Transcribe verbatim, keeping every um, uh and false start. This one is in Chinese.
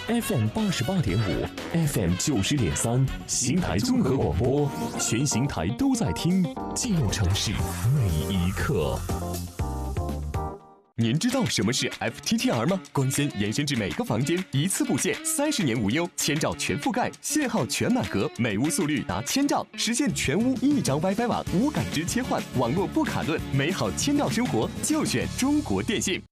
F M 八十八点五 ，F M 九十点三，邢台综合广播，全邢台都在听，记录城市每一刻。您知道什么是 F T T R 吗？光纤延伸至每个房间，一次布线，三十年无忧，千兆全覆盖，信号全满格，每屋速率达千兆，实现全屋一张 WiFi 网，无感知切换，网络不卡顿，美好千兆生活就选中国电信。